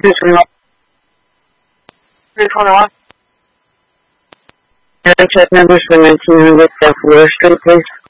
221. 321. Check numbers for 1900 South Water Street, please.